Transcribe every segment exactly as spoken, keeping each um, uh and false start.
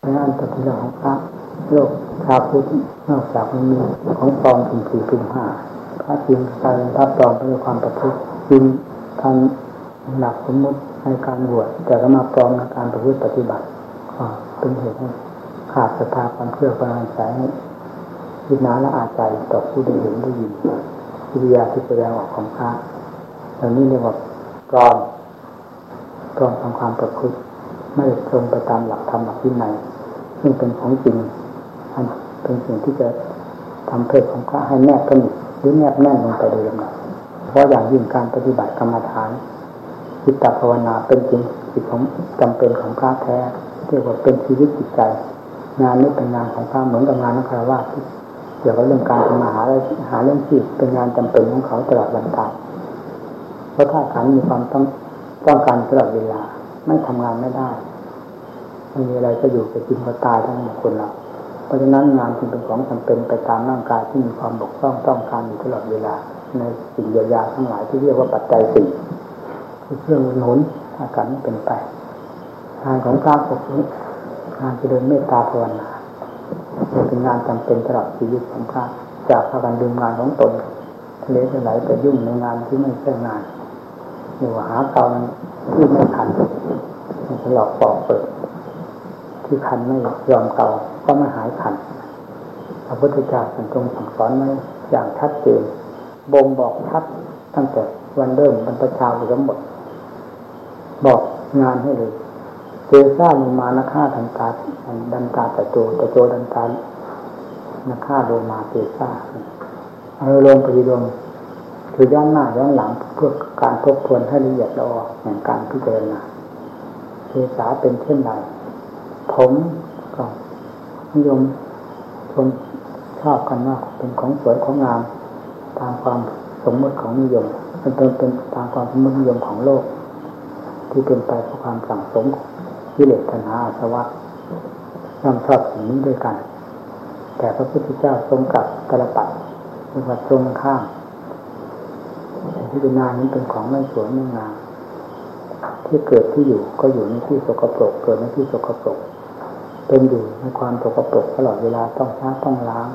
ในอันตรายของพระโลกชาวพุทธนอกจากมันมีของปลอมถึงสี่ถึงห้าพระจริงการพระปลอมเป็นความประพฤติจริงทำหลักสมมติในการบวชแต่ก็มาปลอมในการประพฤติปฏิบัติเป็นเหตุให้ขาดศรัทธาความเชื่อความใส่วิญญาณและอาใจต่อผู้ได้เห็นได้ยินกิริยาที่แสดงออกของพระเหล่านี้เรียกว่าปลอมปลอมทางความประพฤติไม่ตรงไปตามหลักธรรมหลักวินัยซึ่งเป็นของจริงอันเป็นสิ่งที่จะทำเพศของพระให้แนบสนิทหรือแนบแน่นลงไปโดยลำดับเพราะอย่างยิ่งการปฏิบัติกรรมฐานจิตภาวนาเป็นจริงจิตของจำเป็นของพระแท้เรียกว่าเป็นชีวิตจิตใจงานนี้เป็นงานของพระเหมือนกับงานนักฆราวาสที่เกี่ยวกับเรื่องการทำมาหาหาเรื่องชีพเป็นงานจำเป็นของเขาตลอดวันตายเพราะถ้าขันมีความต้องต้องการตลอดเวลาไม่ทำงานไม่ได้ไม่มีอะไรจะอยู่จะกินก็ตายทั้งหมดคนเราเพราะฉะนั้นงานจึงเป็นของจำเป็นไปตามร่างกายที่มีความบกพร่องต้องการอยู่ตลอดเวลาในสิ่งเยียวยาทั้งหลายที่เรียกว่าปัจจัยสี่คือเครื่องหนุนอาการไม่เป็นไปงานของพระพวกนี้งานเจริญเมตตาภาวนาเป็นงานจำเป็นตลอดชีวิตของพระจากพากันดึงงานของตนทะเลจะไหลไปยุ่งในงานที่ไม่ใช่งานหรือว่าหาเตาที่ไม่ทันมันจะหลอกปอกเปิดที่คันไม่ยอมเตาก็ไม่หายคันพระพุทธเจ้าทรงสั่งสอนไว้อย่างชัดเจนบ่งบอกชัดตั้งแต่วันเริ่มบรรพชาหรือทั้งหมดบอกงานให้เลยเจซ่าลงมานะฆ่าทันตาดันตาตะโจตะโจดันตานะฆ่าโดนมาเจซ่าเอาลงปฏิลงคือย้อนหน้าย้อนหลังเพื่อการทบทวนให้ละเอียดละออแห่งการพิจารณาเจซ่าเป็นเช่นไรผมก็นิยมชมชอบกันว่าเป็นของสวยของงามตามความสมมติของนิยมเป็นเป็นตามความสมมตินิยมของโลกที่เป็นไปเพราะความสั่งสมกิเลสตัณหาอาสวะย่อมชอบสิ่งนี้ด้วยกันแต่พระพุทธเจ้าทรงกลับตระปัดเรียกว่าตรงข้ามที่เป็นงานนี้เป็นของไม่สวยไม่งามที่เกิดที่อยู่ก็อยู่ในที่สกปรกเกิดในที่สกปรกเป็นอยู่ในความสกปรกตลอดเวลาต้องล้างต้องล้าง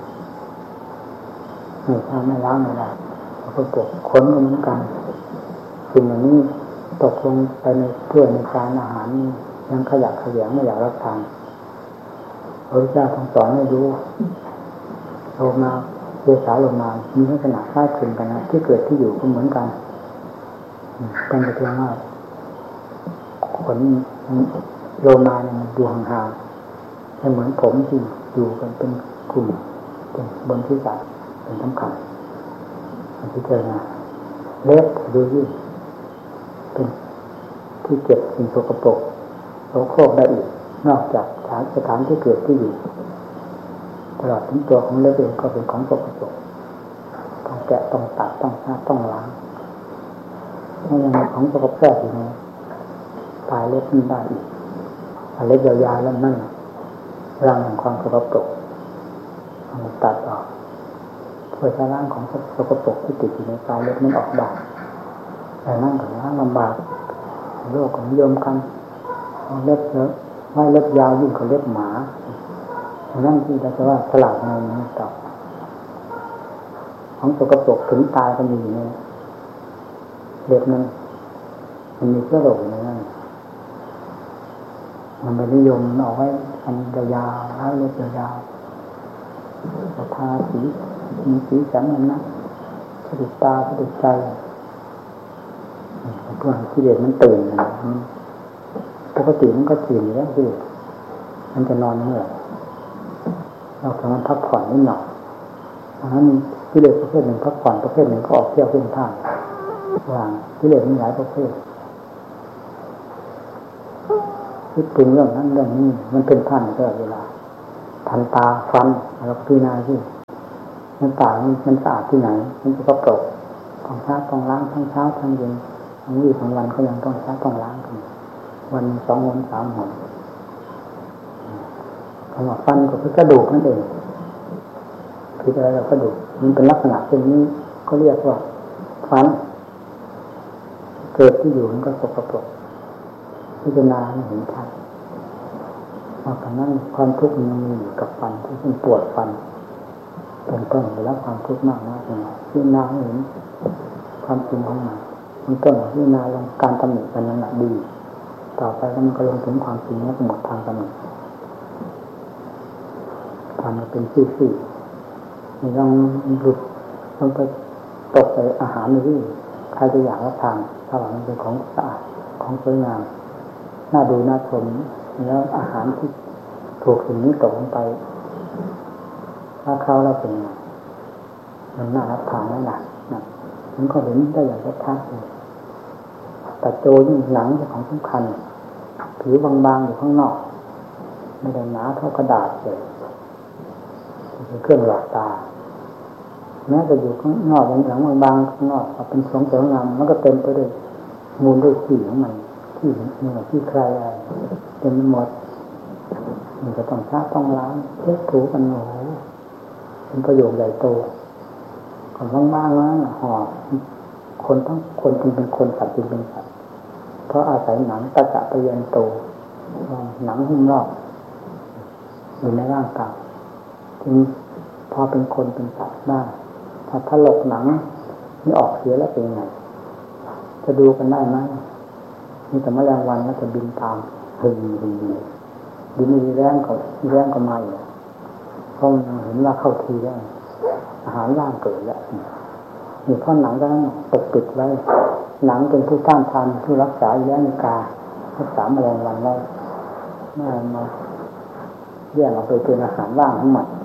ถ้าไม่ล้างไม่ได้สกปรกขนก็เหมือนกันสิ่งเหล่านี้ตกลงไปในถ้วยในจานอาหารนี่ยังขยักขยงไม่อยากรับทานพระพุทธเจ้าทรงสอนให้รู้โลมาเดชาโลมามีลักษณะคล้ายคลึงกันนะที่เกิดที่อยู่ก็เหมือนกันเป็นแต่เพียงว่าขนโลมาเนี่ยมันดูห่างๆไม่เหมือนผมที่อยู่กันเป็นกลุ่มเป็นบนที่สัตว์เป็นสำคัญที่เจอนะเล็บดูยิ่งเป็นที่เก็บสิ่งสกปรกโสโครกได้อีกนอกจากสถานสถานที่เกิดที่อยู่ตลอดถึงตัวของเล็บเองก็เป็นของสกปรกต้องแกะต้องตัดต้องหน้าต้องล้างถ้ายังมีของสกปรกอยู่นะตายเล็บมันได้อีกเล็บยาวๆแล้วนั่นรังของความสกปรกเอามาตัดออกเพื่อจะล้างของสกปรกที่ติดอยู่ในปลายเล็บนั้นออกได้แต่นั่นก็ล้างลำบากโลกของนิยมกันเล็บเยอะไว้เล็บยาวยิ่งกว่าเล็บหมานั่นที่เราจะว่าฉลาดในนี้ต่อของสกปรกถึงตายก็มีอยู่ในเล็บนั้นมันมีเชื้อโรคอยู่ในนั้นมันไปนิยมเอาไว้อันยาวๆแล้วเล็บยาวๆทาสีมีสีสันนั้นนะสะดุดตาสะดุดใจเพื่อให้กิเลสมันตื่นนะปกติมันก็ตื่นอยู่แล้วกิเลสมันจะนอนเมื่อเราทำมันพักผ่อนนิดหน่อยเพราะฉะนั้นกิเลสประเภทหนึ่งพักผ่อนประเภทหนึ่งก็ออกเที่ยวเพ่นพ่านว่างกิเลสมีหลายประเภทคิดปรุงเรื่องนั้นเรื่องนี้มันเป็นท่านตลอดเวลาทันตาฟันเราพิจารณาที่มันต่างมันสะอาดที่ไหนมันจะก็ปรกต้องช้าต้องล้างทั้งเช้าทั้งเย็นทั้งวี่ทั้งวันก็ยังต้องช้าต้องล้างกันวันสองวันสามวันคำว่าฟันก็คือกระดูกนั่นเองคิดอะไรเรากระดูกมันเป็นลักษณะเช่นนี้ก็เรียกว่าฟันเกิดที่อยู่มันก็สกปรกพิจารณาไม่เห็นชัดนอกจากนั้นความทุกข์มันยังมีอยู่กับฟันที่มันปวดฟันเป็นต้นแล้วความทุกข์มากนะที่นาเห็นความจริงของมันมันต้นที่นาลงการตำหนิกันนั้นแหละดีต่อไปแล้วมันก็ลงถึงความจริงแล้วหมดทางตำหนิทำมาเป็นซี่ๆมันต้องหลุดต้องไปตกใส่อาหารนี่ใครจะอยากรับทานถ้าว่ามันเป็นของสะอาดของสวยงามน่าดูน่าชมแล้วอาหารที่ถูกสิ่งนี้ตกลงไปถ้าเข้าแล้วเป็นไงมันน่ารับทานแล้วนะมันก็เห็นได้อย่างชัดๆเลยแต่โจยิ่งหนังเป็นของสำคัญผิวบางๆอยู่ข้างนอกไม่ได้หนาเท่ากระดาษเลยเป็นเครื่องหลอกตาแม้จะอยู่ข้างนอกอย่างหนังบางๆข้างนอกเป็นสงสวยงามมันก็เต็มไปด้วยมูลด้วยขี้ของมันที่เนื้อที่ใครอะไรเต็มไปหมดมันจะต้องซักต้องล้างเช็ดถูกันโอ้โหเป็นประโยชน์ใหญ่โตของบ้างๆแล้วห่อคนทั้งคนจึงเป็นคนสัตว์จึงเป็นสัตว์เพราะอาศัยหนังตะกะไปยันโตหนังหุ้มรอบอยู่ในร่างกายจึงพอเป็นคนเป็นสัตว์ได้ถ้าถลกหนังนี่ออกเสียแล้วเป็นไงจะดูกันได้ไหมมีแต่แมลงวันก็จะบินตามหึงหึงบินมีแรงก็มีแรงก็มาอยู่เพราะเห็นว่าเข้าทีแล้วอาหารร่างเกิดแล้วมีข้อหนังก็ปกปิดไว้หนังเป็นผู้ต้านทานผู้รักษาแย่นิการักษาแมลงวันไว้ไม่มาแยกออกไปเป็นอาหารร่างทั้งหมด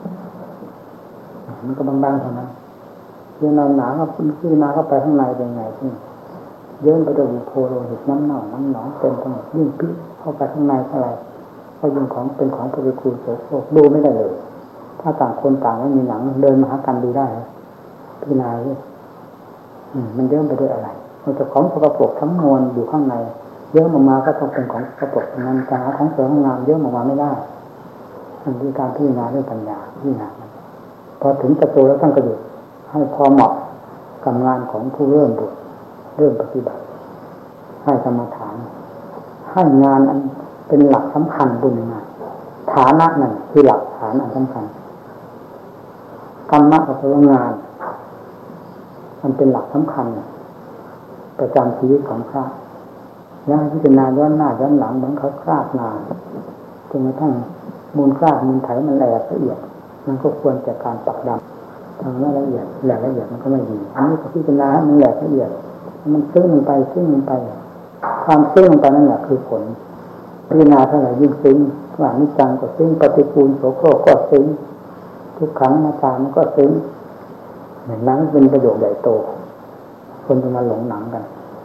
มันก็บางๆเท่านั้นพิจารณาก็พิจารณาเข้าไปข้างในเป็นไงที่เยิ้มไปด้วยโพโลหิตน้ำหนองน้ำหนองเต็มทั้งหมดยิ่งพิเข้าไปข้างในเท่าไรก็ยิ่งของเป็นของปฏิกูลโสโครกดูไม่ได้เลยถ้าต่างคนต่างไม่มีหนังเดินมาหากันดูได้พิจารณามันเยิ้มไปด้วยอะไรมันจะของสกปรกทั้งมวลอยู่ข้างในเยิ้มออกมาก็ต้องเป็นของสกปรกนั้นจะหาของสวยงามเยิ้มออกมาไม่ได้มันคือการพิจารณาด้วยปัญญาพิจารณาพอถึงจะโตแล้วต้องกระดุให้พอเหมาะกับงานของผู้เริ่มบวชเริ่มปฏิบัติให้กรรมฐานให้งานอันเป็นหลักสำคัญบุญงานฐานะนั่นคือหลักฐานอันสำคัญกรรมะกับงานมันเป็นหลักสำคัญประจำชีวิตของพระแล้วพิจารณาย้อนหน้าย้อนหลังเหมือนเขาคราดนาจนกระทั่งมูลคราดมูลไถมันแหลกละเอียดมันก็ควรแก่การปักดำทางละเอียดแหลกละเอียดมันก็ไม่ดีอันนี้ก็พิจารณาให้มันแหลกละเอียดมันซึ้งลงไปซึ้งลงไปความซึ้งลงไปนั่นแหละคือผลพิจารณาเท่าไหร่ยิ่งซึ้งว่านิจังก็ซึ้งปฏิปูลโสโครกก็ซึ้งทุกครั้งมาตามมันก็ซึ้งหนังเป็นประโยชน์ใหญ่โตคนจะมาหลงหนังกัน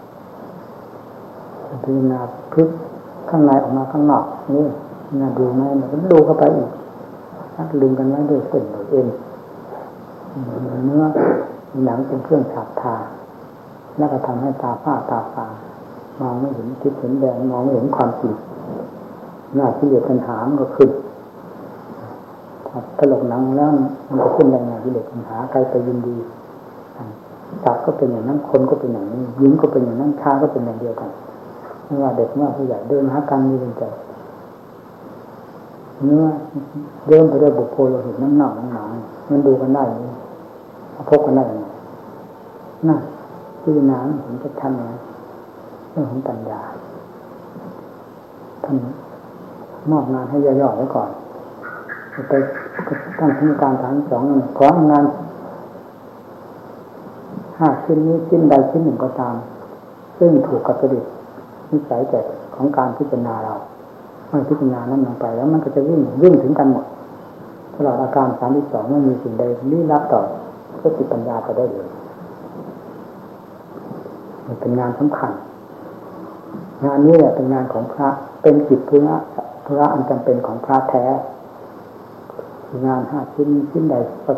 พิจารณาพึกข้างในออกมาข้างนอกนี่น่าดูไหมมันก็ดูเข้าไปอีกนักลืมกันไว้ด้วยเส้นโดยเอ็นเนื้อหนังเป็นเครื่องฉาบทาแล้วก็ทำให้ตาฝ้าตาฟางมองไม่เห็นทิศเห็นแดงมองไม่เห็นความจริงหน้าที่เหลือปัญหามันก็ขึ้นถลกหนังแล้วมันก็ขึ้นได้ไงที่เหลือปัญหาใครไปยินดีจับก็เป็นอย่างนั้นคนก็เป็นอย่างนี้ยิ้มก็เป็นอย่างนั้นชาก็เป็นอย่างเดียวกันไม่ว่าเด็กไม่ว่าผู้ใหญ่เดินหากันมีเป็นใจเนื้อเริ่มไปด้วยบุคคลเราเห็นน้ำหนักน้ำหนักมันดูกันได้พบกันได้ยังไงน่ะพิจารณาเห็นชัดๆนะเรื่องของปัญญาท่านมอบงานให้ย่อๆไว้ก่อนไปตั้งคณะการทั้งสองของงานห้าชิ้นนี้ชิ้นใดชิ้นหนึ่งก็ตามซึ่งถูกกับจริตนิสัยแต่ของการพิจารณาเราเมื่อพิจารณานั้นลงไปแล้วมันก็จะวิ่งวิ่งถึงกันหมดตลอดอาการสามที่สองไม่มีสิ่งใดลี้ลับต่อสติปัญญาไปได้เลยมันเป็นงานสำคัญงานนี้แหละเป็นงานของพระเป็นกิจธุระธุระอันจำเป็นของพระแท้งานห้าชิ้นชิ้นใดก็